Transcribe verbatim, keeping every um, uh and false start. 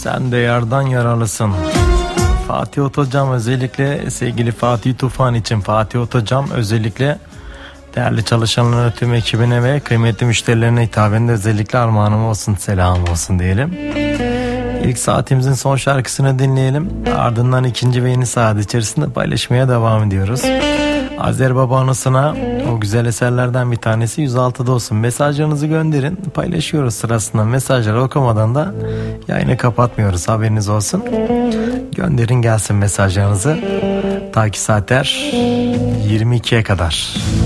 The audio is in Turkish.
Sen de yardan yaralısın. Fatih Otocam, özellikle sevgili Fatih Tufan için. Fatih Otocam özellikle değerli çalışanlara, tüm ekibine ve kıymetli müşterilerine hitaben de özellikle armağanım olsun, selam olsun diyelim. İlk saatimizin son şarkısını dinleyelim. Ardından ikinci ve yeni saat içerisinde paylaşmaya devam ediyoruz. Azer Baba anısına o güzel eserlerden bir tanesi yüz altıda olsun. Mesajlarınızı gönderin, paylaşıyoruz sırasında. Mesajları okumadan da yayını kapatmıyoruz, haberiniz olsun. Gönderin gelsin mesajlarınızı. Ta ki saatler yirmi ikiye kadar.